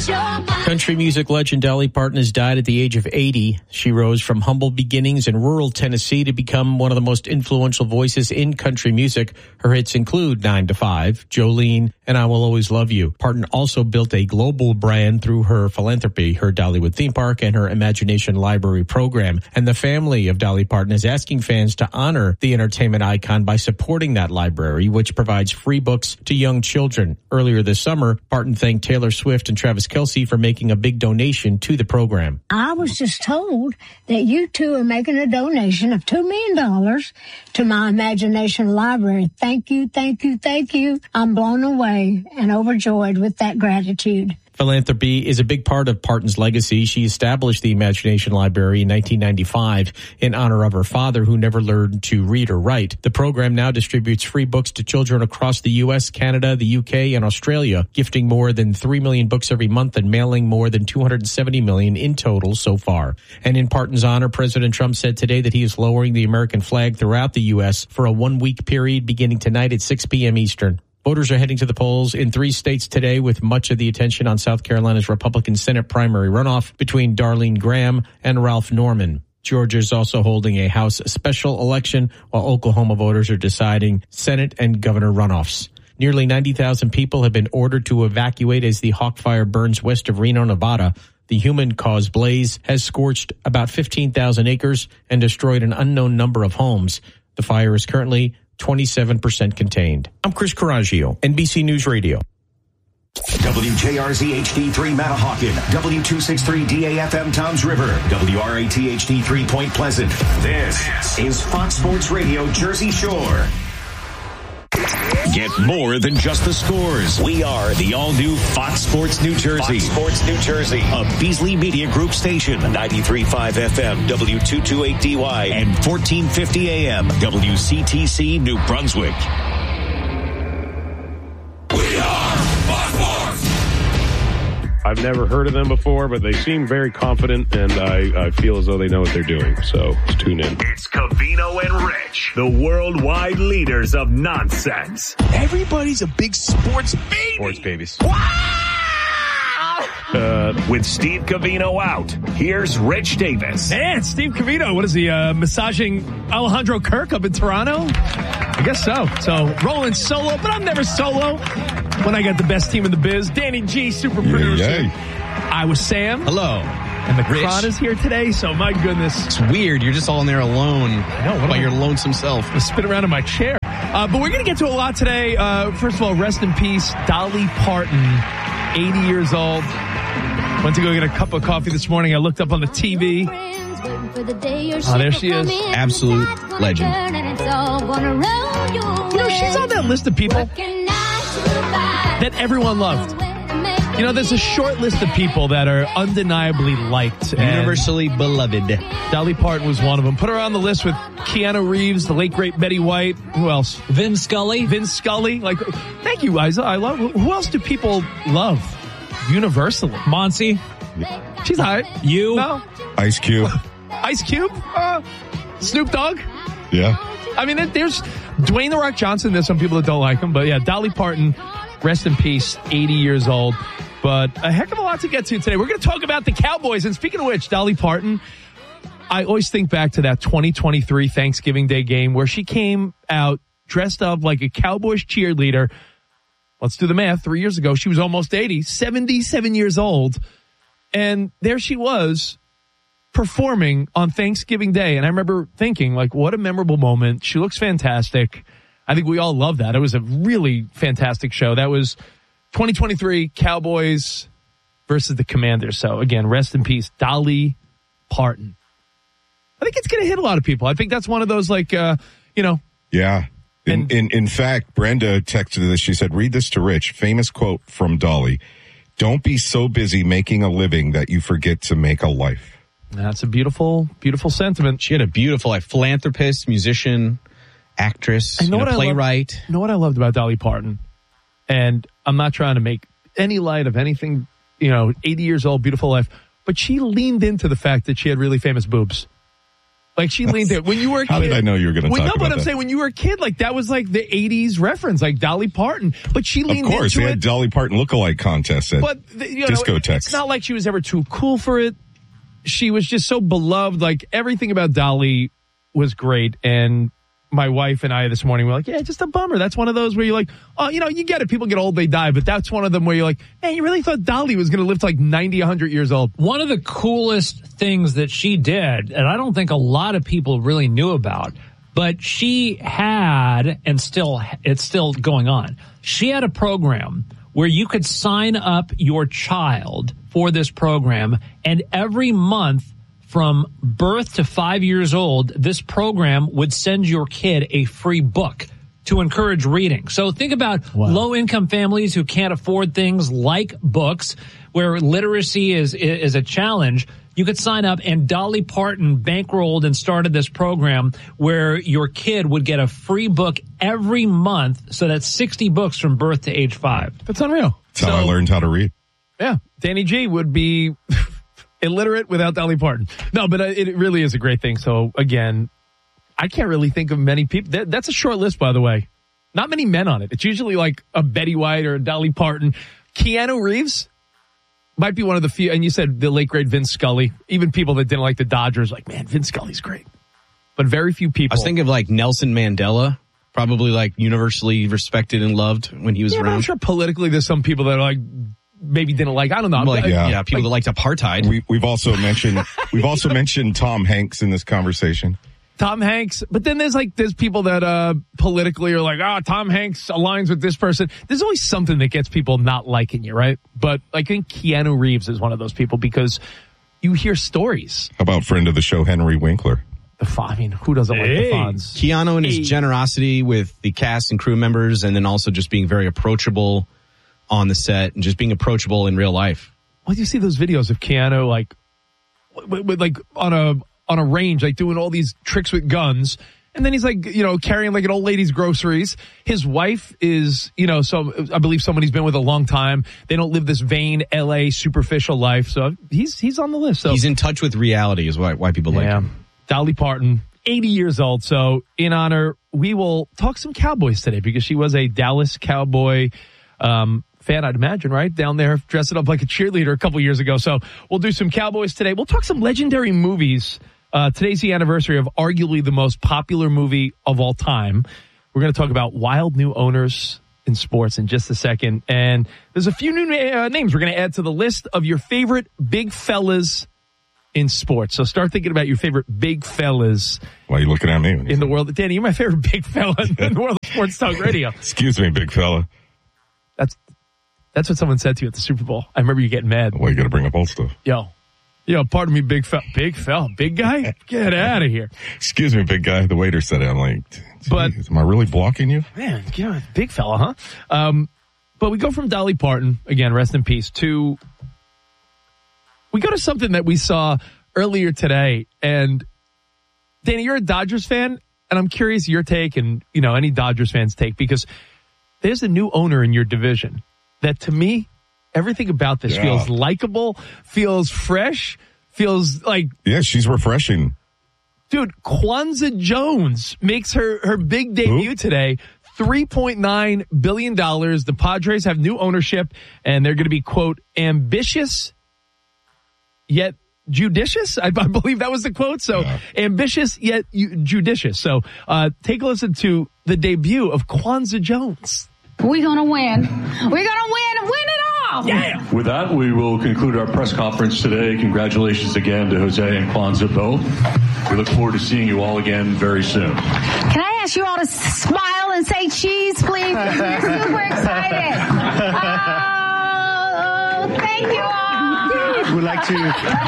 Country music legend Dolly Parton has died at the age of 80. She rose from humble beginnings in rural Tennessee to become one of the most influential voices in country music. Her hits include 9 to 5, Jolene, and I Will Always Love You. Parton also built a global brand through her philanthropy, her Dollywood theme park, and her Imagination Library program. And the family of Dolly Parton is asking fans to honor the entertainment icon by supporting that library, which provides free books to young children. Earlier this summer, Parton thanked Taylor Swift and Travis Kelce for making a big donation to the program. I was just told that you two are making a donation of $2 million to my Imagination Library. Thank you, thank you, thank you. I'm blown away and overjoyed with that gratitude. Philanthropy is a big part of Parton's legacy. She established the Imagination Library in 1995 in honor of her father, who never learned to read or write. The program now distributes free books to children across the U.S., Canada, the U.K., and Australia, gifting more than 3 million books every month and mailing more than 270 million in total so far. And in Parton's honor, President Trump said today that he is lowering the American flag throughout the U.S. for a one-week period beginning tonight at 6 p.m. Eastern. Voters are heading to the polls in 3 states today, with much of the attention on South Carolina's Republican Senate primary runoff between Darlene Graham and Ralph Norman. Georgia is also holding a House special election, while Oklahoma voters are deciding Senate and governor runoffs. Nearly 90,000 people have been ordered to evacuate as the Hawk Fire burns west of Reno, Nevada. The human-caused blaze has scorched about 15,000 acres and destroyed an unknown number of homes. The fire is currently 27% contained. I'm Chris Coraggio, NBC News Radio. WJRZ HD3 Matahawkin, W263 DAFM Toms River, WRAT HD3 Point Pleasant. This is Fox Sports Radio Jersey Shore. Get more than just the scores. We are the all-new Fox Sports New Jersey. Fox Sports New Jersey, a Beasley Media Group station, 93.5 FM, W228DY, and 1450 AM, WCTC New Brunswick. We are Fox Sports. I've never heard of them before, but they seem very confident, and I feel as though they know what they're doing. So let's tune in. It's Covino and Rich, the worldwide leaders of nonsense. Everybody's a big sports baby. Sports babies. Wow! With Steve Covino out, here's Rich Davis. Man, Steve Covino, what is he, massaging Alejandro Kirk up in Toronto? I guess so. So, rolling solo, but I'm never solo when I got the best team in the biz. Danny G, super producer. I was Sam. Hello. And the Cron is here today, so my goodness. It's weird. You're just all in there alone. I know. By your lonesome self. I spin around in my chair. But we're going to get to a lot today. First of all, rest in peace, Dolly Parton, 80 years old. Went to go get a cup of coffee this morning. I looked up on the TV. Oh, there she is. Absolute legend. You know, she's on that list of people that everyone loved. You know, there's a short list of people that are undeniably liked. Universally beloved. Dolly Parton was one of them. Put her on the list with Keanu Reeves, the late, great Betty White. Who else? Vin Scully. Like, thank you, Isa. I love. Who else do people love? Universally. Monsi. She's hot. You. No. Ice Cube. Ice Cube? Snoop Dogg? Yeah. I mean, there's Dwayne The Rock Johnson. There's some people that don't like him. But yeah, Dolly Parton, rest in peace, 80 years old. But a heck of a lot to get to today. We're going to talk about the Cowboys. And speaking of which, Dolly Parton, I always think back to that 2023 Thanksgiving Day game where she came out dressed up like a Cowboys cheerleader. Let's do the math. 3 years ago, she was almost 80, 77 years old. And there she was performing on Thanksgiving Day. And I remember thinking, like, what a memorable moment. She looks fantastic. I think we all love that. It was a really fantastic show. That was 2023 Cowboys versus the Commanders. So, again, rest in peace, Dolly Parton. I think it's going to hit a lot of people. I think that's one of those, like, Yeah. In fact, Brenda texted this. She said, read this to Rich. Famous quote from Dolly. Don't be so busy making a living that you forget to make a life. That's a beautiful, beautiful sentiment. She had a beautiful life. Philanthropist, musician, actress, playwright. You know what I loved about Dolly Parton? And I'm not trying to make any light of anything, 80 years old, beautiful life. But she leaned into the fact that she had really famous boobs. Like she leaned in. When you were a kid. How did I know you were going to talk about that? But I'm saying when you were a kid, like that was like the 80s reference, like Dolly Parton. But she leaned into it. Of course, they had Dolly Parton lookalike contests at discotheques. It's not like she was ever too cool for it. She was just so beloved. Like everything about Dolly was great. And my wife and I this morning were like, yeah, just a bummer. That's one of those where you're like, oh, you get it. People get old, they die. But that's one of them where you're like, man, you really thought Dolly was going to live to like 90, 100 years old. One of the coolest things that she did, and I don't think a lot of people really knew about, but she had, and it's still going on, she had a program where you could sign up your child for this program, and every month from birth to 5 years old, this program would send your kid a free book to encourage reading. So think about low-income families who can't afford things like books, where literacy is a challenge. You could sign up, and Dolly Parton bankrolled and started this program where your kid would get a free book every month. So that's 60 books from birth to age 5. That's unreal. That's how I learned how to read. Yeah. Danny G would be illiterate without Dolly Parton. No, but it really is a great thing. So again, I can't really think of many people. That's a short list, by the way. Not many men on it. It's usually like a Betty White or a Dolly Parton. Keanu Reeves might be one of the few. And you said the late, great Vince Scully. Even people that didn't like the Dodgers, like, man, Vince Scully's great. But very few people. I was thinking of like Nelson Mandela. Probably like universally respected and loved when he was around. I'm sure politically there's some people that are like, maybe didn't like, I don't know. Like, people that liked apartheid. We've also mentioned Tom Hanks in this conversation. Tom Hanks, but then there's people that politically are like, Tom Hanks aligns with this person. There's always something that gets people not liking you, right? But I think Keanu Reeves is one of those people because you hear stories. How about friend of the show, Henry Winkler? Who doesn't like the Fonz? Keanu and his generosity with the cast and crew members, and then also just being very approachable on the set and just being approachable in real life. Well, you see those videos of Keanu like on a range, like doing all these tricks with guns, and then he's like, carrying like an old lady's groceries. His wife is, so I believe someone he's been with a long time. They don't live this vain LA superficial life, so he's on the list. So he's in touch with reality, is why people like him. Dolly Parton, 80 years old. So in honor, we will talk some Cowboys today because she was a Dallas Cowboy fan, I'd imagine, right? Down there dressing up like a cheerleader a couple years ago. So we'll do some Cowboys today. We'll talk some legendary movies. Today's the anniversary of arguably the most popular movie of all time. We're going to talk about wild new owners in sports in just a second. And there's a few new names we're going to add to the list of your favorite big fellas in sports. So start thinking about your favorite big fellas. Why are you looking at me? In the world. Danny, you're my favorite big fella in the world of sports talk radio. Excuse me, big fella. That's what someone said to you at the Super Bowl. I remember you getting mad. Well, you got to bring up old stuff. Yo, pardon me, big fella, big guy? Get out of here. Excuse me, big guy. The waiter said it. I'm like, am I really blocking you? Man, big fella, huh? But we go from Dolly Parton, again, rest in peace, we go to something that we saw earlier today. And Danny, you're a Dodgers fan, and I'm curious your take and, any Dodgers fans' take, because there's a new owner in your division that, to me, everything about this feels likable, feels fresh, feels like... Yeah, she's refreshing. Dude, Kwanzaa Jones makes her big debut today. $3.9 billion. The Padres have new ownership, and they're going to be, quote, ambitious yet judicious. I believe that was the quote. So ambitious yet judicious. So take a listen to the debut of Kwanzaa Jones. We're going to win. We're going to win and win it all. Yeah. With that, we will conclude our press conference today. Congratulations again to Jose and Kwanzaa both. We look forward to seeing you all again very soon. Can I ask you all to smile and say cheese, please? We're super excited. Oh, thank you all. We'd like to.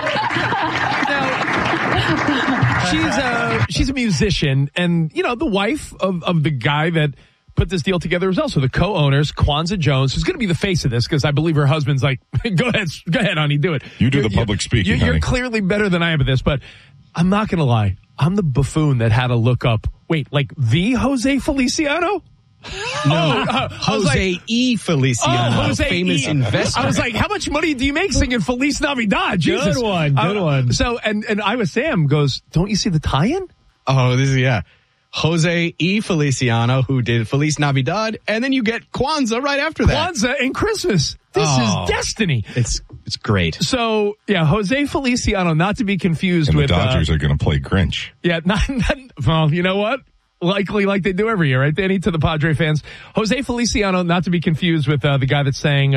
Now, she's a musician, and the wife of the guy that put this deal together is also the co-owners, Kwanzaa Jones, who's going to be the face of this because I believe her husband's like, go ahead, honey, do it. You do the public speaking. You're clearly better than I am at this, but I'm not going to lie. I'm the buffoon that had to look up. Wait, like the Jose Feliciano? Jose E. Feliciano, famous investor. I was like, how much money do you make singing Feliz Navidad? Jesus. Good one. So, and Iowa Sam goes, don't you see the tie-in? Oh, Jose E. Feliciano, who did Feliz Navidad, and then you get Kwanzaa right after that. Kwanzaa and Christmas. This is destiny. It's great. So, yeah, Jose Feliciano, not to be confused with... the Dodgers are going to play Grinch. Yeah, well, you know what? Likely like they do every year, right, Danny, to the Padre fans. Jose Feliciano, not to be confused with the guy that's saying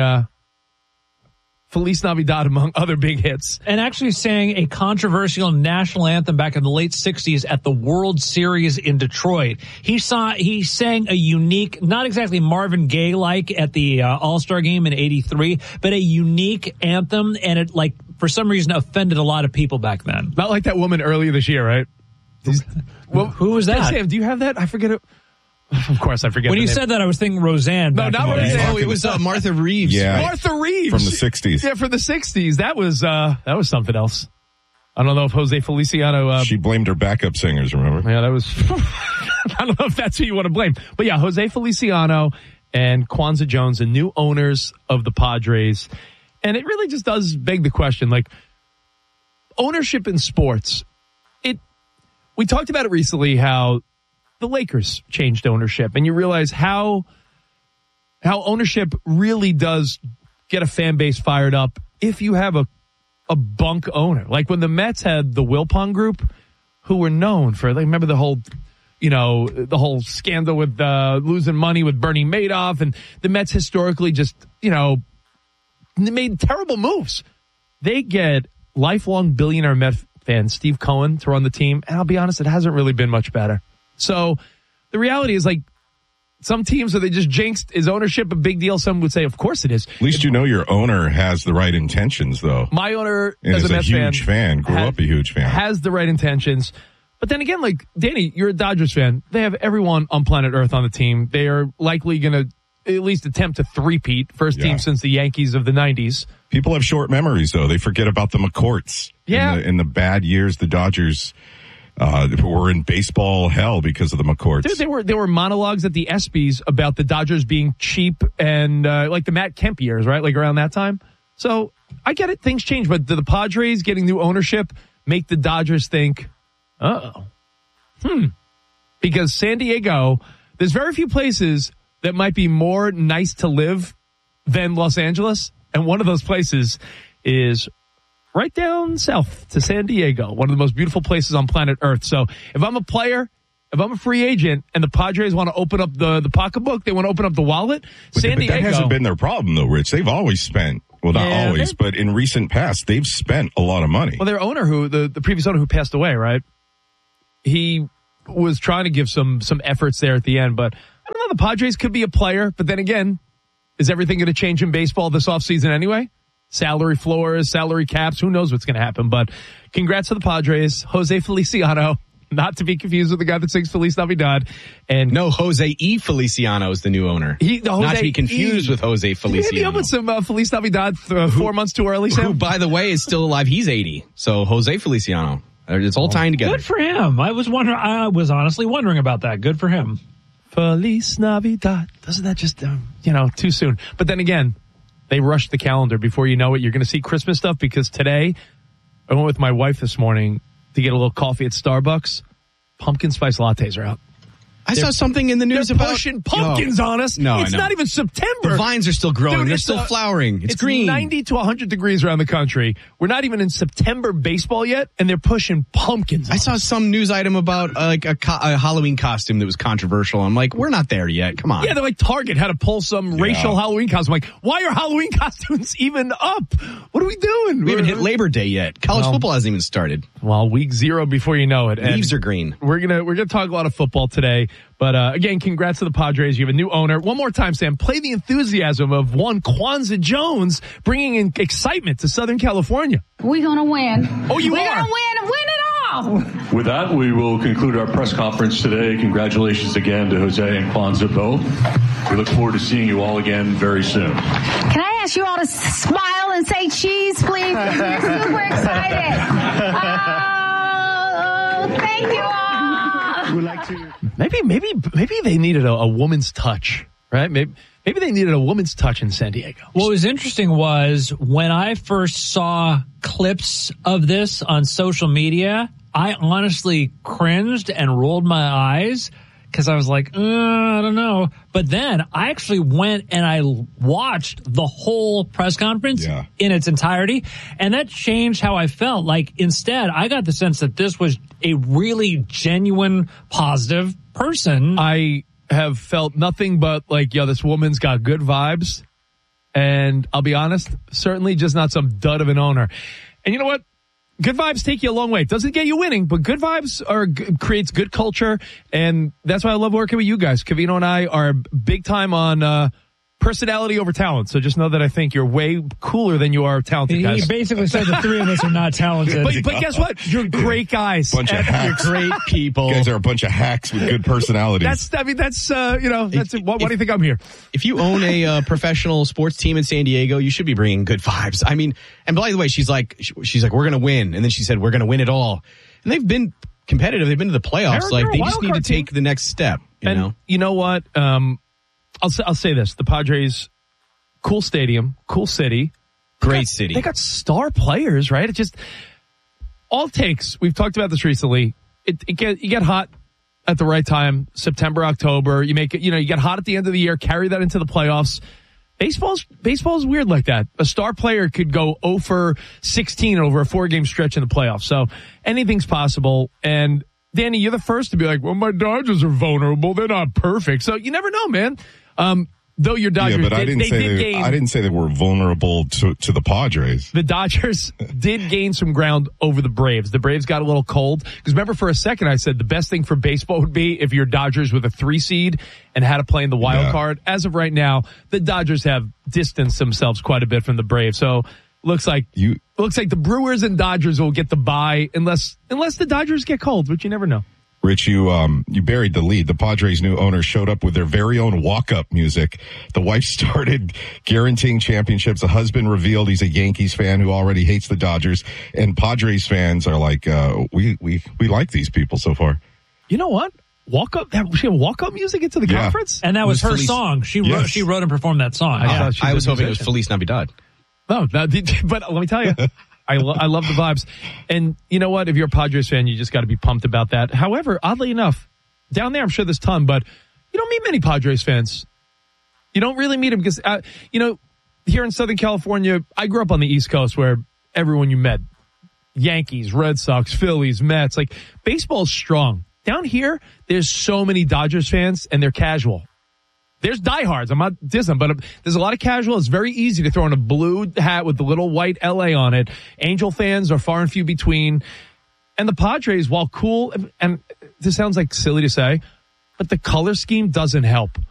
Feliz Navidad among other big hits. And actually sang a controversial national anthem back in the late 60s at the World Series in Detroit. He sang a unique, not exactly Marvin Gaye-like at the All-Star game in 83, but a unique anthem, and it, like, for some reason offended a lot of people back then. Not like that woman earlier this year, right? Well, who was that? Sam, do you have that? I forget it. Of course, I forget. When you said that, I was thinking Roseanne. No, not Roseanne. Oh, it was Martha Reeves. Yeah, Martha Reeves from the '60s. Yeah, from the '60s. That was something else. I don't know if Jose Feliciano. She blamed her backup singers. Remember? Yeah, that was. I don't know if that's who you want to blame, but yeah, Jose Feliciano and Kwanzaa Jones, the new owners of the Padres, and it really just does beg the question, like ownership in sports. We talked about it recently, how the Lakers changed ownership, and you realize how ownership really does get a fan base fired up if you have a bunk owner. Like when the Mets had the Wilpon Group, who were known for, like, remember the whole scandal with losing money with Bernie Madoff, and the Mets historically just, they made terrible moves. They get lifelong billionaire Met fan Steve Cohen to run the team, and I'll be honest, it hasn't really been much better. So the reality is, like, some teams, are they just jinxed? Is ownership a big deal? Some would say, of course it is. At least your owner has the right intentions, though. My owner, and as a Mets huge fan, grew up a huge fan, has the right intentions. But then again, like, Danny, you're a Dodgers fan. They have everyone on planet Earth on the team. They are likely going to at least attempt to three-peat, first team since the Yankees of the 90s. People have short memories, though. They forget about the McCourts. Yeah. In the bad years, the Dodgers were in baseball hell because of the McCourts. Dude, there were monologues at the ESPYs about the Dodgers being cheap and like the Matt Kemp years, right? Like around that time. So I get it. Things change. But do the Padres getting new ownership make the Dodgers think, because San Diego, there's very few places that might be more nice to live than Los Angeles. And one of those places is right down south to San Diego, one of the most beautiful places on planet Earth. So if I'm a player, if I'm a free agent, and the Padres want to open up the pocketbook, they want to open up the wallet, San Diego. That hasn't been their problem, though, Rich. They've always spent, well, not always, but in recent past, they've spent a lot of money. Well, their owner, the previous owner who passed away, right? He was trying to give some efforts there at the end, but I don't know, the Padres could be a player, but then again, is everything going to change in baseball this offseason anyway? Salary floors, salary caps, who knows what's going to happen. But congrats to the Padres. Jose Feliciano, not to be confused with the guy that sings Feliz Navidad. And no, Jose E. Feliciano is the new owner. Not to be confused with Jose Feliciano. Maybe up with some Feliz Navidad 4 months too early, Sam? Who, by the way, is still alive. He's 80. So Jose Feliciano. It's all tying together. Good for him. I was honestly wondering about that. Good for him. Feliz Navidad. Doesn't that just, too soon? But then again, they rushed the calendar. Before you know it, you're going to see Christmas stuff, because today I went with my wife this morning to get a little coffee at Starbucks. Pumpkin spice lattes are out. I saw something in the news about pushing pumpkins on us. No, it's not even September. The vines are still growing. Dude, they're still flowering. It's green. 90 to 100 degrees around the country. We're not even in September baseball yet, and they're pushing pumpkins on I saw some news item about like a Halloween costume that was controversial. I'm like, we're not there yet. Come on. Yeah, they're like Target had to pull some racial Halloween costume. Like, why are Halloween costumes even up? What are we doing? We haven't hit Labor Day yet. College football hasn't even started. Well, week 0 before you know it. Leaves are green. We're gonna talk a lot of football today. But again, congrats to the Padres. You have a new owner. One more time, Sam, play the enthusiasm of one Kwanzaa Jones bringing in excitement to Southern California. We're going to win. Oh, We're going to win it all. With that, we will conclude our press conference today. Congratulations again to Jose and Kwanzaa both. We look forward to seeing you all again very soon. Can I ask you all to smile and say cheese, please? We're super excited. Oh, thank you all. We'd like to Maybe they needed a woman's touch, right? Maybe they needed a woman's touch in San Diego. What was interesting was when I first saw clips of this on social media, I honestly cringed and rolled my eyes because I was like, I don't know. But then I actually went and I watched the whole press conference in its entirety, and that changed how I felt. Like, instead, I got the sense that this was a really genuine, positive person. I have felt nothing but like, this woman's got good vibes. And I'll be honest, certainly just not some dud of an owner. And you know what? Good vibes take you a long way. It doesn't get you winning, but good vibes creates good culture. And that's why I love working with you guys. Covino and I are big time on personality over talent. So just know that I think you're way cooler than you are talented, guys. He basically said the three of us are not talented. But guess what? You're great guys. Bunch of hacks. You're great people. You guys are a bunch of hacks with good personalities. Why do you think I'm here? If you own a professional sports team in San Diego, you should be bringing good vibes. I mean, and by the way, she's like, we're going to win. And then she said, we're going to win it all. And they've been competitive. They've been to the playoffs. They just need to take the next step. You know what? I'll say this. The Padres, cool stadium, cool city. Great city. They got star players, right? It just, all it takes, we've talked about this recently, you get hot at the right time, September, October, you make it, you get hot at the end of the year, carry that into the playoffs. Baseball's weird like that. A star player could go 0 for 16 over a 4-game stretch in the playoffs. So anything's possible. And Danny, you're the first to be like, well, my Dodgers are vulnerable. They're not perfect. So you never know, man. Though your Dodgers, but I didn't say they were vulnerable to the Padres. The Dodgers did gain some ground over the Braves. The Braves got a little cold because remember, for a second I said the best thing for baseball would be if your Dodgers were the 3 seed and had to play in the wild card. As of right now, the Dodgers have distanced themselves quite a bit from the Braves. So looks like the Brewers and Dodgers will get the bye unless the Dodgers get cold, which you never know. Rich, you buried the lead. The Padres' new owner showed up with their very own walk-up music. The wife started guaranteeing championships. The husband revealed he's a Yankees fan who already hates the Dodgers. And Padres fans are like, we like these people so far. You know what? She had walk-up music into the conference? And that was her song. She wrote and performed that song. I was hoping it was Feliz Navidad. No, but let me tell you. I love the vibes. And you know what? If you're a Padres fan, you just got to be pumped about that. However, oddly enough, down there, I'm sure there's a ton, but you don't meet many Padres fans. You don't really meet them because, here in Southern California, I grew up on the East Coast where everyone you met, Yankees, Red Sox, Phillies, Mets, like baseball's strong. Down here, there's so many Dodgers fans and they're casual. There's diehards. I'm not dissing, but there's a lot of casual. It's very easy to throw on a blue hat with the little white LA on it. Angel fans are far and few between. And the Padres, while cool, and this sounds like silly to say, but the color scheme doesn't help.